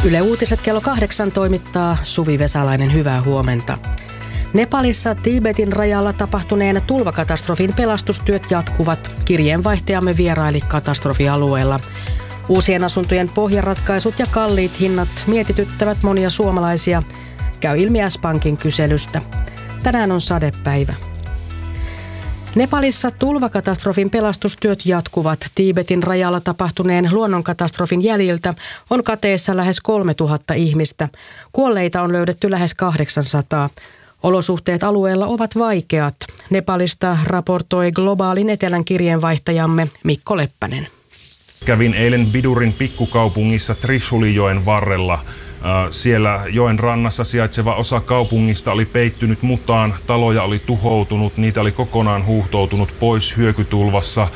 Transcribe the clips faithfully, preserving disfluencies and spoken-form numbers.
Yle Uutiset kello kahdeksan toimittaa Suvi Vesalainen, hyvää huomenta. Nepalissa Tiibetin rajalla tapahtuneen tulvakatastrofin pelastustyöt jatkuvat. Kirjeenvaihtajamme vieraili katastrofialueella. Uusien asuntojen pohjaratkaisut ja kalliit hinnat mietityttävät monia suomalaisia. Käy ilmi S-Pankin kyselystä. Tänään on sadepäivä. Nepalissa tulvakatastrofin pelastustyöt jatkuvat. Tiibetin rajalla tapahtuneen luonnonkatastrofin jäljiltä on kateessa lähes kolmetuhatta ihmistä. Kuolleita on löydetty lähes kahdeksansataa. Olosuhteet alueella ovat vaikeat. Nepalista raportoi globaalin etelän kirjeenvaihtajamme Mikko Leppänen. Kävin eilen Bidurin pikkukaupungissa Trishulijoen varrella. Siellä joen rannassa sijaitseva osa kaupungista oli peittynyt mutaan, taloja oli tuhoutunut, niitä oli kokonaan huuhtoutunut pois hyökytulvassa.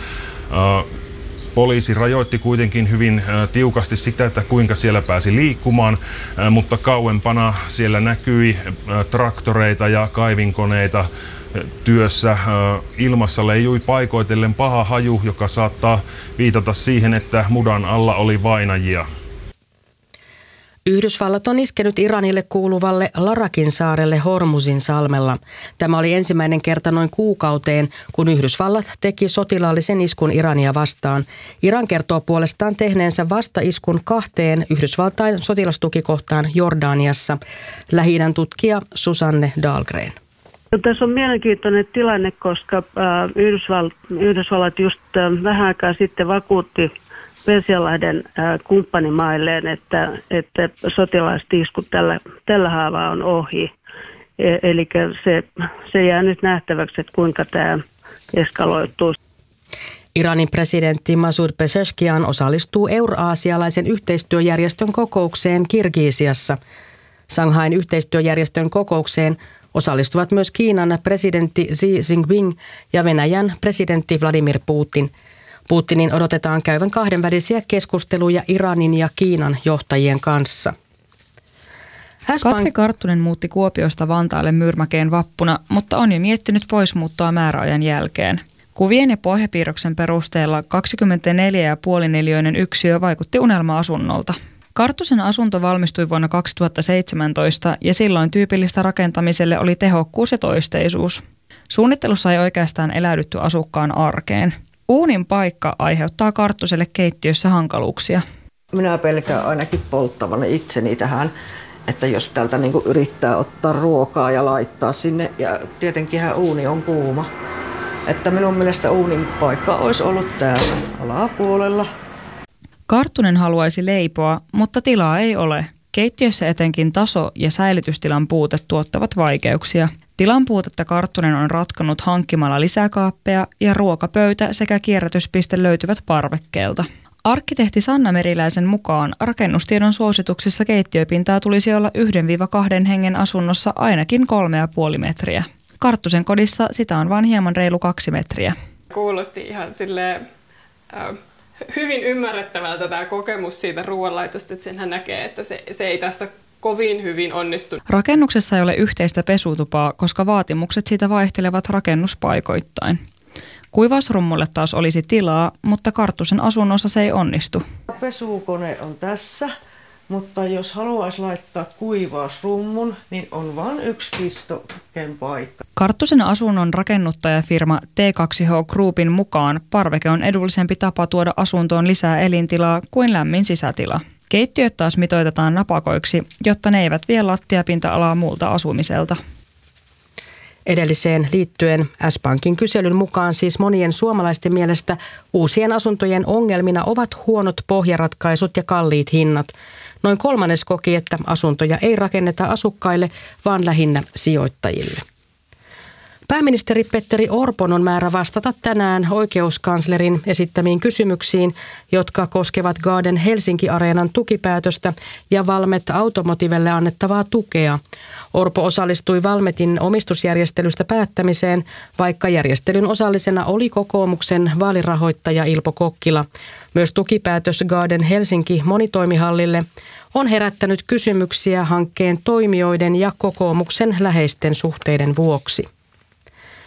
Poliisi rajoitti kuitenkin hyvin tiukasti sitä, että kuinka siellä pääsi liikkumaan, mutta kauempana siellä näkyi traktoreita ja kaivinkoneita työssä. Ilmassa leijui paikoitellen paha haju, joka saattaa viitata siihen, että mudan alla oli vainajia. Yhdysvallat on iskenyt Iranille kuuluvalle Larakin saarelle Hormuzin salmella. Tämä oli ensimmäinen kerta noin kuukauteen, kun Yhdysvallat teki sotilaallisen iskun Irania vastaan. Iran kertoo puolestaan tehneensä vastaiskun kahteen Yhdysvaltain sotilastukikohtaan Jordaniassa. Lähi-idän tutkija Susanne Dahlgren. Tässä on mielenkiintoinen tilanne, koska Yhdysvallat, Yhdysvallat just vähän aikaa sitten vakuutti Persianlahden kumppanimailleen, että, että sotilaalliset iskut tällä, tällä haavaa on ohi. E, eli se, se jää nyt nähtäväksi, että kuinka tämä eskaloituu. Iranin presidentti Masoud Pezeshkian osallistuu euraasialaisen yhteistyöjärjestön kokoukseen Kirgisiassa. Shanghain yhteistyöjärjestön kokoukseen osallistuvat myös Kiinan presidentti Xi Jinping ja Venäjän presidentti Vladimir Putin. Putinin odotetaan käyvän kahdenvälisiä keskusteluja Iranin ja Kiinan johtajien kanssa. Katri Karttunen muutti Kuopiosta Vantaalle Myyrmäkeen vappuna, mutta on jo miettinyt poismuuttoa määräajan jälkeen. Kuvien ja pohjapiirroksen perusteella kaksikymmentäneljä pilkku viisi neliöinen yksiö vaikutti unelma-asunnolta. Karttusen asunto valmistui vuonna kaksituhattaseitsemäntoista ja silloin tyypillistä rakentamiselle oli tehokkuus ja toisteisuus. Suunnittelussa ei oikeastaan eläydytty asukkaan arkeen. Uunin paikka aiheuttaa Karttuselle keittiössä hankaluuksia. Minä pelkään ainakin polttavana itseni tähän, että jos täältä niin kuin yrittää ottaa ruokaa ja laittaa sinne, ja tietenkinhän uuni on kuuma. Että minun mielestä uunin paikka olisi ollut täällä alapuolella. Karttunen haluaisi leipoa, mutta tilaa ei ole. Keittiössä etenkin taso- ja säilytystilan puute tuottavat vaikeuksia. Tilan puutetta Karttunen on ratkonut hankkimalla lisäkaappeja ja ruokapöytä sekä kierrätyspiste löytyvät parvekkeelta. Arkkitehti Sanna Meriläisen mukaan rakennustiedon suosituksissa keittiöpintaa tulisi olla yhden kahden hengen asunnossa ainakin kolme ja puoli metriä. Karttusen kodissa sitä on vain hieman reilu kaksi metriä. Kuulosti ihan silleen, äh, hyvin ymmärrettävältä tämä kokemus siitä ruoanlaitosta, että senhän näkee, että se, se ei tässä kovin hyvin onnistu. Rakennuksessa ei ole yhteistä pesutupaa, koska vaatimukset siitä vaihtelevat rakennuspaikoittain. Kuivausrummulle taas olisi tilaa, mutta Karttusen asunnossa se ei onnistu. Pesukone on tässä, mutta jos haluaisi laittaa kuivausrummun, niin on vain yksi pistoken paikka. Karttusen asunnon rakennuttajafirma T kaksi H Groupin mukaan parveke on edullisempi tapa tuoda asuntoon lisää elintilaa kuin lämmin sisätila. Keittiöt taas mitoitetaan napakoiksi, jotta ne eivät vie lattiapinta-alaa muulta asumiselta. Edelliseen liittyen S-Pankin kyselyn mukaan siis monien suomalaisten mielestä uusien asuntojen ongelmina ovat huonot pohjaratkaisut ja kalliit hinnat. Noin kolmannes koki, että asuntoja ei rakenneta asukkaille, vaan lähinnä sijoittajille. Pääministeri Petteri Orpon on määrä vastata tänään oikeuskanslerin esittämiin kysymyksiin, jotka koskevat Garden Helsinki-areenan tukipäätöstä ja Valmet Automotivelle annettavaa tukea. Orpo osallistui Valmetin omistusjärjestelystä päättämiseen, vaikka järjestelyn osallisena oli kokoomuksen vaalirahoittaja Ilpo Kokkila. Myös tukipäätös Garden Helsinki monitoimihallille on herättänyt kysymyksiä hankkeen toimijoiden ja kokoomuksen läheisten suhteiden vuoksi.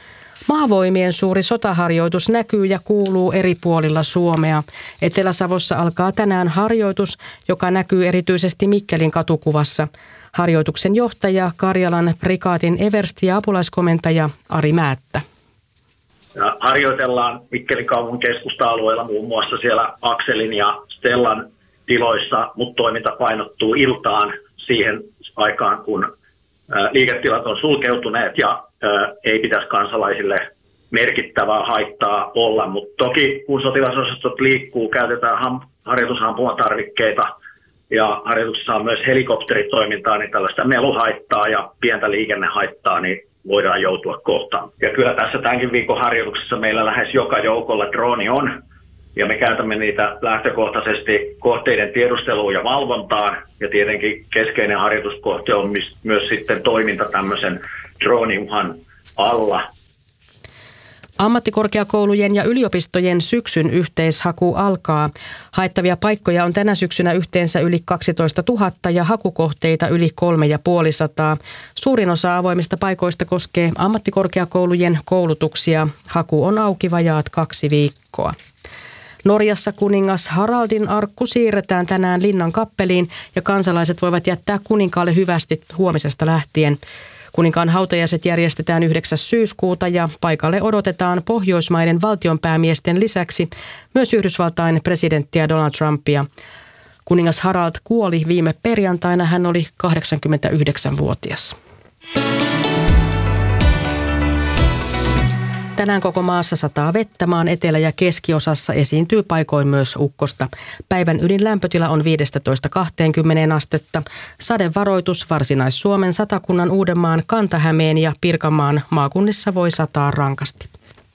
Maavoimien suuri sotaharjoitus näkyy ja kuuluu eri puolilla Suomea. Etelä-Savossa alkaa tänään harjoitus, joka näkyy erityisesti Mikkelin katukuvassa. Harjoituksen johtaja Karjalan prikaatin eversti ja apulaiskomentaja Ari Määttä. Ja harjoitellaan Mikkelin kaupungin keskusta-alueella muun muassa siellä Akselin ja Stellan tiloissa, mutta toiminta painottuu iltaan siihen aikaan, kun liiketilat on sulkeutuneet ja ei pitäisi kansalaisille merkittävää haittaa olla. Mutta toki kun sotilasosastot liikkuu, käytetään ham- harjoitusampumatarvikkeita ja harjoituksessa on myös helikopteritoimintaa, niin tällaista meluhaittaa ja pientä liikennehaittaa, niin voidaan joutua kohtaan. Ja kyllä tässä tämänkin viikon harjoituksessa meillä lähes joka joukolla drooni on, ja me käytämme niitä lähtökohtaisesti kohteiden tiedusteluun ja valvontaan, ja tietenkin keskeinen harjoituskohte on myös sitten toiminta tämmöisen drooniuhan alla. Ammattikorkeakoulujen ja yliopistojen syksyn yhteishaku alkaa. Haettavia paikkoja on tänä syksynä yhteensä yli kaksitoista tuhatta ja hakukohteita yli kolme ja puolisataa. Suurin osa avoimista paikoista koskee ammattikorkeakoulujen koulutuksia. Haku on auki vajaat kaksi viikkoa. Norjassa kuningas Haraldin arkku siirretään tänään Linnan kappeliin ja kansalaiset voivat jättää kuninkaalle hyvästit huomisesta lähtien. Kuninkaan hautajaiset järjestetään yhdeksäs syyskuuta ja paikalle odotetaan Pohjoismaiden valtionpäämiesten lisäksi myös Yhdysvaltain presidenttiä Donald Trumpia. Kuningas Harald kuoli viime perjantaina, hän oli kahdeksankymmentäyhdeksänvuotias. Tänään koko maassa sataa vettä, maan etelä- ja keskiosassa esiintyy paikoin myös ukkosta. Päivän ydinlämpötila on viisitoista kaksikymmentä astetta. Sadevaroitus Varsinais-Suomen, Satakunnan, Uudenmaan, Kanta-Hämeen ja Pirkanmaan maakunnissa voi sataa rankasti.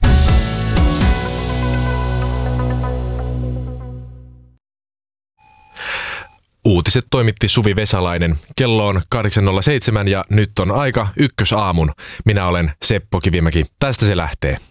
Uutiset toimitti Suvi Vesalainen. Kello on kahdeksan nolla seitsemän ja nyt on aika ykkösaamun. Minä olen Seppo Kivimäki. Tästä se lähtee.